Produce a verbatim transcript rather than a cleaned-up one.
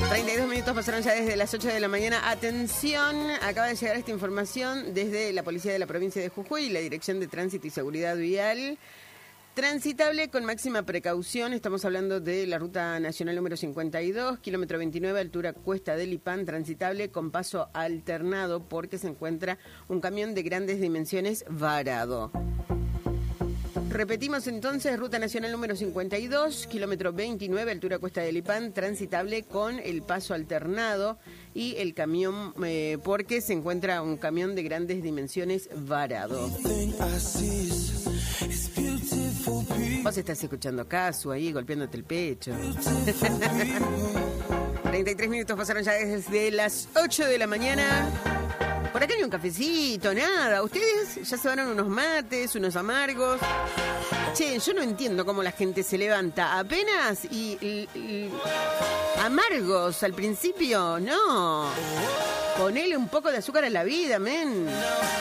treinta y dos minutos pasaron ya desde las ocho de la mañana. Atención, acaba de llegar esta información desde la Policía de la Provincia de Jujuy y la Dirección de Tránsito y Seguridad Vial. Transitable con máxima precaución, estamos hablando de la Ruta Nacional número cincuenta y dos, kilómetro veintinueve, altura Cuesta del Lipán, transitable con paso alternado porque se encuentra un camión de grandes dimensiones varado. Repetimos entonces, Ruta Nacional número cincuenta y dos, kilómetro veintinueve, altura Cuesta del Lipán, transitable con el paso alternado y el camión, eh, porque se encuentra un camión de grandes dimensiones varado. Vos estás escuchando Casu ahí, golpeándote el pecho. treinta y tres minutos pasaron ya desde las ocho de la mañana. Por acá hay un cafecito, nada. Ustedes ya se van unos mates, unos amargos. Che, yo no entiendo cómo la gente se levanta apenas y, y, y amargos al principio. No. Ponele un poco de azúcar a la vida, men.